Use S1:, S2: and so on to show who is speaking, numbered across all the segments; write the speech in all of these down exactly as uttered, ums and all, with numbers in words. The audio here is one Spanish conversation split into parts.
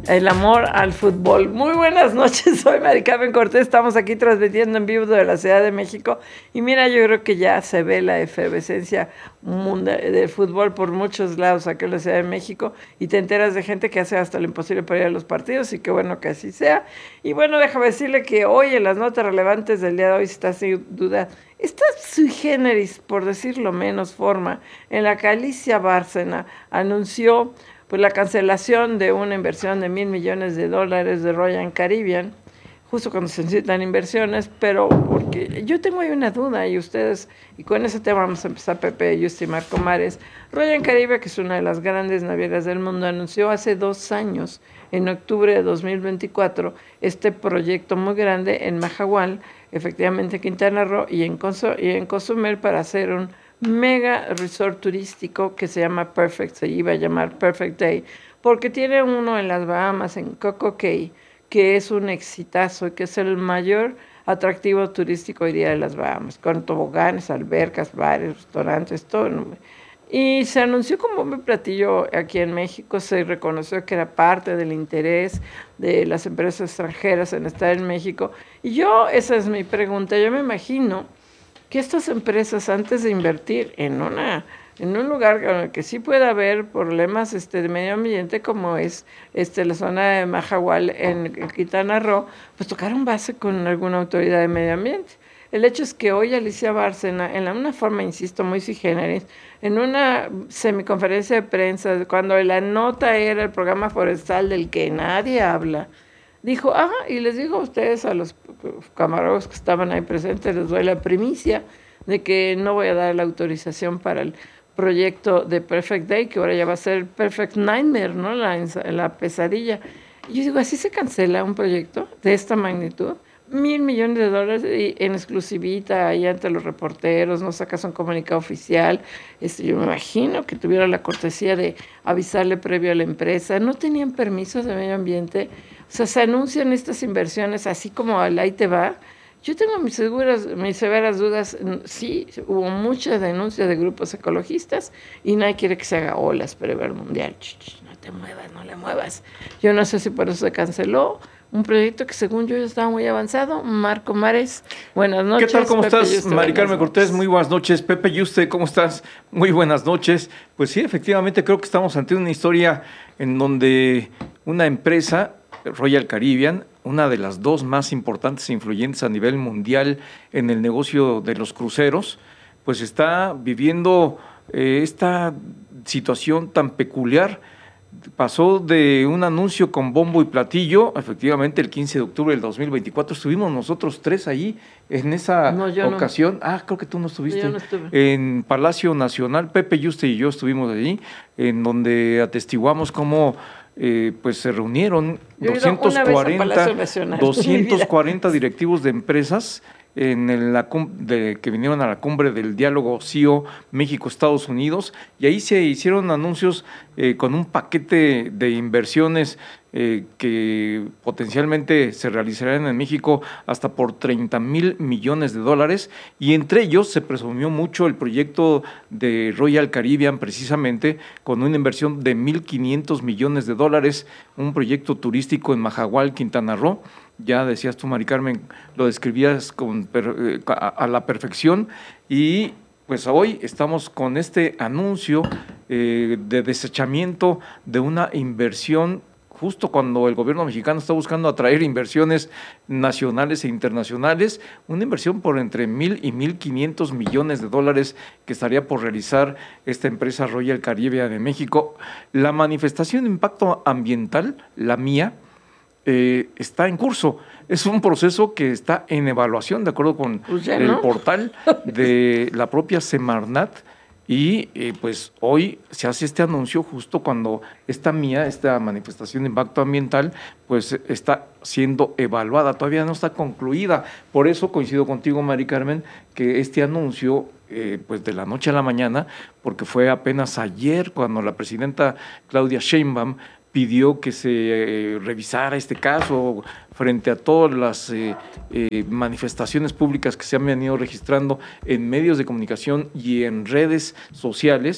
S1: el amor al fútbol. Muy buenas noches, soy Mari Carmen Cortés, estamos aquí transmitiendo en vivo de la Ciudad de México y mira, yo creo que ya se ve la efervescencia mundial del fútbol por muchos lados aquí en la Ciudad de México y te enteras de gente que hace hasta lo imposible para ir a los partidos y qué bueno que así sea. Y bueno, déjame decirle que hoy en las notas relevantes del día de hoy está sin duda esta sui generis, por decirlo menos forma, en la que Alicia Bárcena anunció pues la cancelación de una inversión de mil millones de dólares de Royal Caribbean, justo cuando se necesitan inversiones, pero porque yo tengo ahí una duda y ustedes, y con ese tema vamos a empezar, Pepe, Justi y Marco Mares. Royal Caribbean, que es una de las grandes navieras del mundo, anunció hace dos años, en octubre de dos mil veinticuatro, este proyecto muy grande en Mahahual, efectivamente Quintana Roo y en, Conso, y en Cozumel, para hacer un mega resort turístico que se llama Perfect, se iba a llamar Perfect Day, porque tiene uno en las Bahamas, en Coco Cay, que es un exitazo y que es el mayor atractivo turístico hoy día de las Bahamas, con toboganes, albercas, bares, restaurantes, todo. Y se anunció como un platillo aquí en México, se reconoció que era parte del interés de las empresas extranjeras en estar en México. Y yo, esa es mi pregunta, yo me imagino que estas empresas, antes de invertir en una en un lugar en el que sí puede haber problemas este, de medio ambiente, como es este, la zona de Mahahual en, en Quintana Roo, pues tocaron base con alguna autoridad de medio ambiente. El hecho es que hoy Alicia Bárcena, en una forma, insisto, muy sui generis, en una semiconferencia de prensa, cuando la nota era el programa forestal del que nadie habla, dijo, ah, y les digo a ustedes, a los camarógrafos que estaban ahí presentes, les doy la primicia de que no voy a dar la autorización para el proyecto de Perfect Day, que ahora ya va a ser Perfect Nightmare, ¿no? La, la pesadilla. Y yo digo, ¿así se cancela un proyecto de esta magnitud? Mil millones de dólares en exclusivita ahí ante los reporteros, no sacas un comunicado oficial. Este, yo me imagino que tuvieron la cortesía de avisarle previo a la empresa. No tenían permisos de medio ambiente. O sea, se anuncian estas inversiones así como al ahí te va. Yo tengo mis, seguras, mis severas dudas. Sí, hubo muchas denuncias de grupos ecologistas y nadie quiere que se haga olas previo al mundial. Ch, ch, no te muevas, no le muevas. Yo no sé si por eso se canceló un proyecto que según yo ya estaba muy avanzado. Marco Mares, buenas noches.
S2: ¿Qué tal? ¿Cómo
S1: Pepe
S2: estás,
S1: Yuste,
S2: Mari Carmen Cortés?
S1: noches.
S2: Muy buenas noches. Pepe Yuste, ¿cómo estás? Muy buenas noches. Pues sí, efectivamente creo que estamos ante una historia en donde una empresa, Royal Caribbean, una de las dos más importantes e influyentes a nivel mundial en el negocio de los cruceros, pues está viviendo eh, esta situación tan peculiar. Pasó de un anuncio con bombo y platillo, efectivamente el quince de octubre del dos mil veinticuatro, estuvimos nosotros tres ahí en esa
S1: no,
S2: ocasión.
S1: No.
S2: Ah, creo que tú no estuviste.
S1: Yo no estuve.
S2: En Palacio Nacional, Pepe Yuste y yo estuvimos allí, en donde atestiguamos cómo eh, pues se reunieron doscientos cuarenta, doscientos cuarenta directivos de empresas en el, la, de, que vinieron a la cumbre del diálogo C I O México-Estados Unidos, y ahí se hicieron anuncios eh, con un paquete de inversiones eh, que potencialmente se realizarán en México hasta por treinta mil millones de dólares, y entre ellos se presumió mucho el proyecto de Royal Caribbean, precisamente con una inversión de mil quinientos millones de dólares, un proyecto turístico en Mahahual, Quintana Roo. Ya decías tú, Mari Carmen, lo describías con, a, a la perfección, y pues hoy estamos con este anuncio eh, de desechamiento de una inversión justo cuando el gobierno mexicano está buscando atraer inversiones nacionales e internacionales, una inversión por entre mil y mil quinientos millones de dólares que estaría por realizar esta empresa Royal Caribbean de México. La manifestación de impacto ambiental, la mía, Eh, está en curso. Es un proceso que está en evaluación de acuerdo con pues el no. portal de la propia Semarnat, y eh, pues hoy se hace este anuncio justo cuando esta mía, esta manifestación de impacto ambiental, pues está siendo evaluada, todavía no está concluida. Por eso coincido contigo, Mari Carmen, que este anuncio eh, pues de la noche a la mañana, porque fue apenas ayer cuando la presidenta Claudia Sheinbaum pidió que se eh, revisara este caso frente a todas las eh, eh, manifestaciones públicas que se han venido registrando en medios de comunicación y en redes sociales,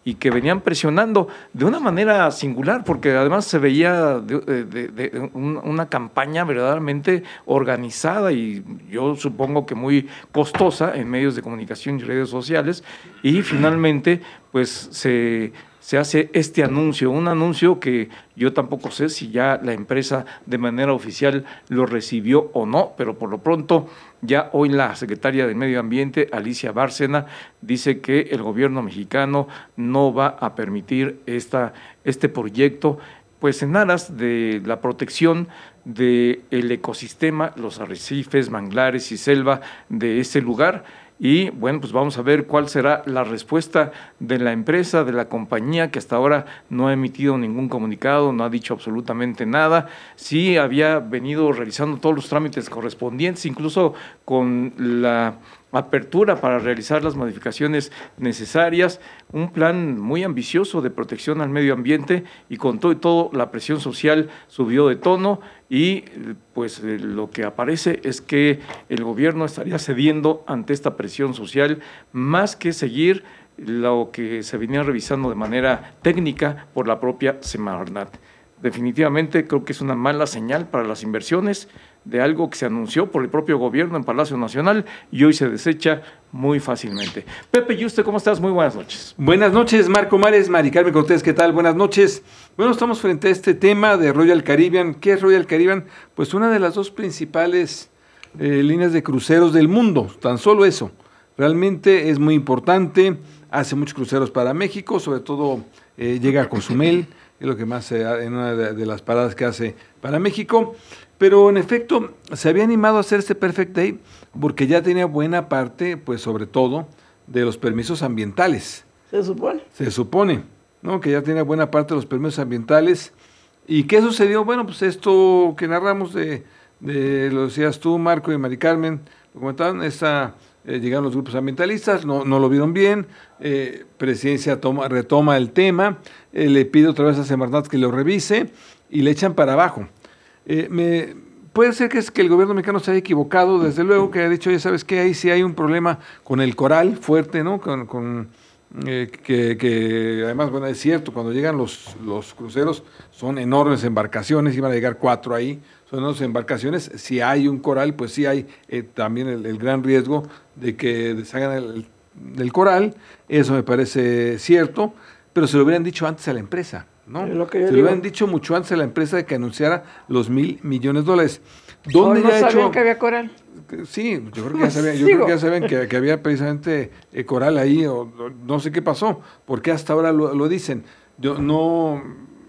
S2: y que venían presionando de una manera singular, porque además se veía de, de, de una campaña verdaderamente organizada y yo supongo que muy costosa en medios de comunicación y redes sociales, y finalmente pues se... se hace este anuncio, un anuncio que yo tampoco sé si ya la empresa de manera oficial lo recibió o no, pero por lo pronto ya hoy la secretaria de Medio Ambiente, Alicia Bárcena, dice que el gobierno mexicano no va a permitir esta, este proyecto, pues en aras de la protección del ecosistema, los arrecifes, manglares y selva de ese lugar. Y bueno, pues vamos a ver cuál será la respuesta de la empresa, de la compañía, que hasta ahora no ha emitido ningún comunicado, no ha dicho absolutamente nada. Sí había venido realizando todos los trámites correspondientes, incluso con la apertura para realizar las modificaciones necesarias, un plan muy ambicioso de protección al medio ambiente, y con todo y todo la presión social subió de tono y pues lo que aparece es que el gobierno estaría cediendo ante esta presión social más que seguir lo que se venía revisando de manera técnica por la propia Semarnat. Definitivamente creo que es una mala señal para las inversiones de algo que se anunció por el propio gobierno en Palacio Nacional y hoy se desecha muy fácilmente. Pepe Yuste, ¿cómo estás? Muy buenas noches.
S3: Buenas noches, Marco Mares, Mari Carmen Cortés, ¿qué tal? Buenas noches. Bueno, estamos frente a este tema de Royal Caribbean. ¿Qué es Royal Caribbean? Pues una de las dos principales eh, líneas de cruceros del mundo, tan solo eso. Realmente es muy importante, hace muchos cruceros para México, sobre todo eh, llega a Cozumel, es lo que más eh, en una de, de las paradas que hace para México. Pero en efecto, se había animado a hacer este Perfect Day porque ya tenía buena parte, pues sobre todo, de los permisos ambientales.
S1: ¿Se supone?
S3: Se supone, ¿no? Que ya tenía buena parte de los permisos ambientales. ¿Y qué sucedió? Bueno, pues esto que narramos de, de lo decías tú, Marco y Mari Carmen, lo comentaban, esta, eh, llegaron los grupos ambientalistas, no, no lo vieron bien, eh, Presidencia toma, retoma el tema, eh, le pide otra vez a Semarnat que lo revise y le echan para abajo. Eh, me, puede ser que es que el gobierno mexicano se haya equivocado, desde luego, que ha dicho, ya sabes que ahí sí hay un problema con el coral fuerte, ¿no? Con, con eh, que, que además, bueno, es cierto, cuando llegan los, los cruceros son enormes embarcaciones, iban a llegar cuatro ahí, son enormes embarcaciones, si hay un coral, pues sí hay eh, también el, el gran riesgo de que deshagan el, el coral, eso me parece cierto, pero se lo hubieran dicho antes a la empresa. ¿No?
S1: Lo que
S3: Se lo habían dicho mucho antes a la empresa de que anunciara los mil millones de dólares.
S1: ¿Dónde no ya sabían hecho... que había coral?
S3: Sí, yo creo que ya sabían, yo creo que ya sabían que, que había precisamente eh, coral ahí, o, o no sé qué pasó, porque hasta ahora lo, lo dicen. Yo no,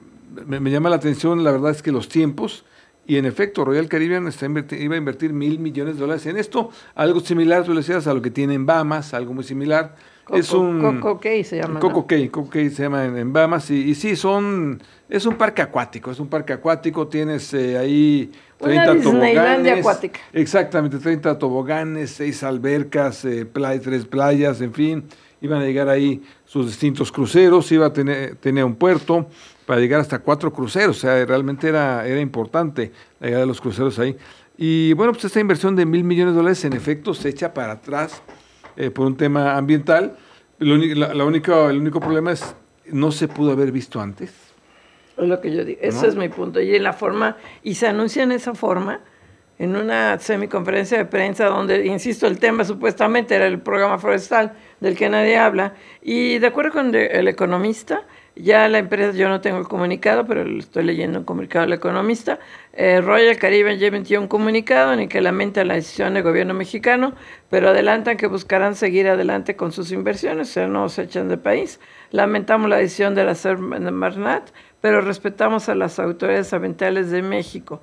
S3: me, me llama la atención, la verdad es que los tiempos, y en efecto, Royal Caribbean está invertir, iba a invertir mil millones de dólares en esto, algo similar, tú le decías, a lo que tiene en Bahamas, algo muy similar.
S1: Coco,
S3: es un
S1: Coco Cay se llama.
S3: Coco
S1: ¿no?
S3: Cay, Coco Cay se llama en, en Bahamas, y, y sí, son, es un parque acuático, es un parque acuático, tienes eh, ahí treinta
S1: Una
S3: toboganes.
S1: Acuática.
S3: Exactamente, treinta toboganes, seis albercas, eh, play, tres playas, en fin, iban a llegar ahí sus distintos cruceros, iba a tener, tener un puerto para llegar hasta cuatro cruceros, o sea, realmente era, era importante la llegada de los cruceros ahí. Y bueno, pues esta inversión de mil millones de dólares en efecto se echa para atrás, Eh, por un tema ambiental. Lo, la, la única, el único problema es no se pudo haber visto antes.
S1: Es lo que yo digo, ese
S3: ¿no?
S1: es mi punto. Y en la forma, y se anuncia en esa forma, en una semiconferencia de prensa donde, insisto, el tema supuestamente era el programa forestal del que nadie habla, y de acuerdo con el Economista, ya la empresa, yo no tengo el comunicado, pero estoy leyendo un comunicado del Economista, eh, Royal Caribbean ya emitió un comunicado en el que lamenta la decisión del gobierno mexicano, pero adelantan que buscarán seguir adelante con sus inversiones, o sea, no se echan de país. Lamentamos la decisión de la Semarnat, pero respetamos a las autoridades ambientales de México.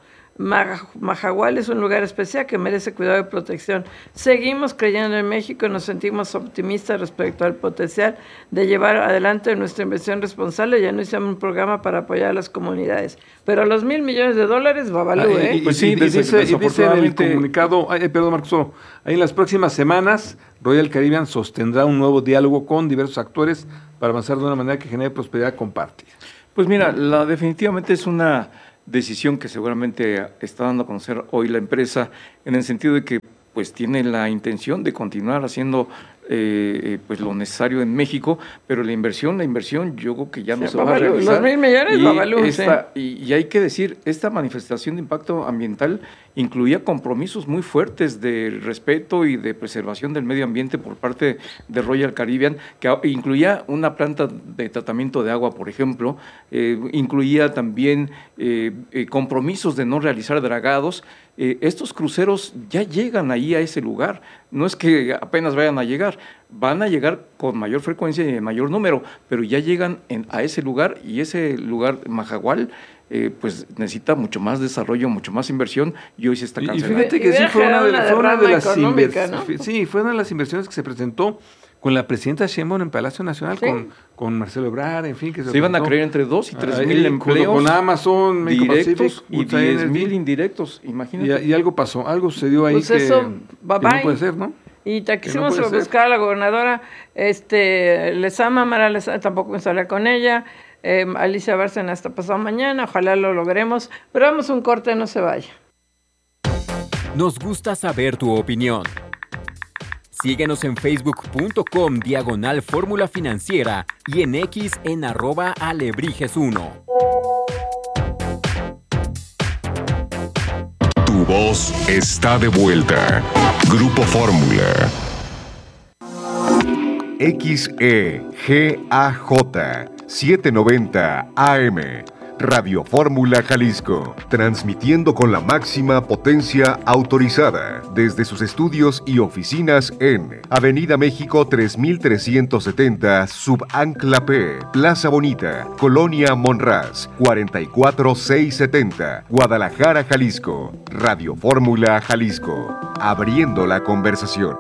S1: Mahahual es un lugar especial que merece cuidado y protección. Seguimos creyendo en México y nos sentimos optimistas respecto al potencial de llevar adelante nuestra inversión responsable. Ya no hicimos un programa para apoyar a las comunidades. Pero los mil millones de dólares, Babalú, ¿eh?
S3: Y, pues sí, y dice, dice, y dice en el comunicado, ay, perdón, Marcos, solo, ahí en las próximas semanas, Royal Caribbean sostendrá un nuevo diálogo con diversos actores para avanzar de una manera que genere prosperidad compartida.
S2: Pues mira, la, definitivamente es una decisión que seguramente está dando a conocer hoy la empresa, en el sentido de que pues tiene la intención de continuar haciendo eh, pues lo necesario en México, pero la inversión, la inversión yo creo que ya no
S1: sí,
S2: se va a realizar.
S1: Los mil millones,
S2: y,
S1: Babalu,
S2: esta,
S1: sí.
S2: y, y hay que decir, esta manifestación de impacto ambiental incluía compromisos muy fuertes de respeto y de preservación del medio ambiente por parte de Royal Caribbean, que incluía una planta de tratamiento de agua, por ejemplo, eh, incluía también eh, eh, compromisos de no realizar dragados. Eh, estos cruceros ya llegan ahí a ese lugar, no es que apenas vayan a llegar, van a llegar con mayor frecuencia y en mayor número, pero ya llegan en, a ese lugar, y ese lugar, Mahahual, eh, pues necesita mucho más desarrollo, mucho más inversión, y hoy se está cancelando.
S3: Y fíjate que sí fue una de, fue una de las inversiones, ¿no? Sí, fue una de las inversiones que se presentó con la presidenta Sheinbaum en Palacio Nacional, ¿sí? con, con Marcelo Ebrard, en fin. Que se,
S2: se iban a crear entre dos y tres mil empleos.
S3: Con Amazon, México
S2: directos
S3: Pacific,
S2: y diez mil indirectos, imagínate.
S3: Y, y algo pasó, algo sucedió ahí
S1: pues
S3: que,
S1: eso, bye
S3: que
S1: bye.
S3: no puede ser, ¿no?
S1: Y te quisimos no buscar a la gobernadora, este, Lezama, Mara Lezama, tampoco me salí con ella, eh, Alicia Bárcena hasta pasado mañana, ojalá lo logremos, pero vamos a un corte, no se vaya.
S4: Nos gusta saber tu opinión. Síguenos en facebook.com diagonal fórmula financiera y en X en arroba alebrijes uno.
S5: Tu voz está de vuelta. Grupo Fórmula. X E G A J setecientos noventa A M. Radio Fórmula Jalisco, transmitiendo con la máxima potencia autorizada desde sus estudios y oficinas en Avenida México tres mil trescientos setenta, Subancla P, Plaza Bonita, Colonia Monraz, cuarenta y cuatro mil seiscientos setenta, Guadalajara, Jalisco. Radio Fórmula Jalisco, abriendo la conversación.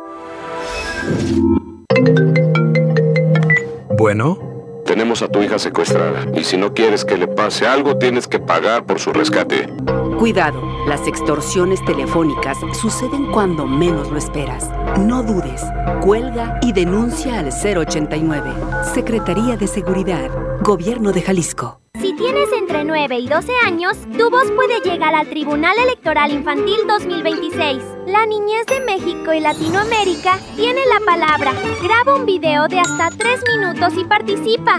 S6: Bueno.
S7: Tenemos a tu hija secuestrada y si no quieres que le pase algo, tienes que pagar por su rescate.
S8: Cuidado, las extorsiones telefónicas suceden cuando menos lo esperas. No dudes, cuelga y denuncia al cero ochenta y nueve. Secretaría de Seguridad, Gobierno de Jalisco.
S9: Si tienes entre nueve y doce años, tu voz puede llegar al Tribunal Electoral Infantil dos mil veintiséis. La niñez de México y Latinoamérica tiene la palabra. Graba un video de hasta tres minutos y participa.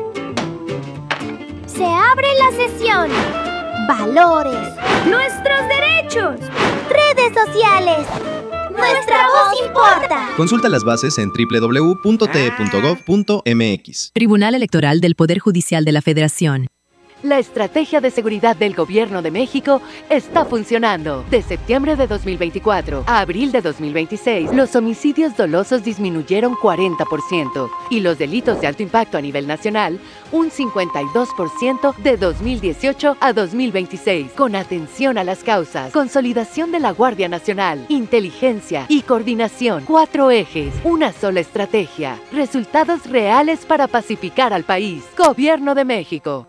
S9: Se abre la sesión. Valores. Nuestros derechos. Redes sociales. Nuestra voz importa.
S10: Consulta las bases en doble u doble u doble u punto t e punto gov punto m x.
S11: Tribunal Electoral del Poder Judicial de la Federación.
S12: La estrategia de seguridad del Gobierno de México está funcionando. De septiembre de dos mil veinticuatro a abril de dos mil veintiséis, los homicidios dolosos disminuyeron cuarenta por ciento y los delitos de alto impacto a nivel nacional un cincuenta y dos por ciento de dos mil dieciocho a dos mil veintiséis. Con atención a las causas, consolidación de la Guardia Nacional, inteligencia y coordinación. Cuatro ejes, una sola estrategia. Resultados reales para pacificar al país. Gobierno de México.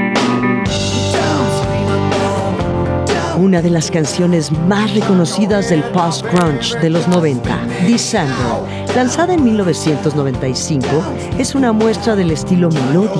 S13: Una de las canciones más reconocidas del post-grunge de los noventa, Descender, lanzada en mil novecientos noventa y cinco, es una muestra del estilo melódico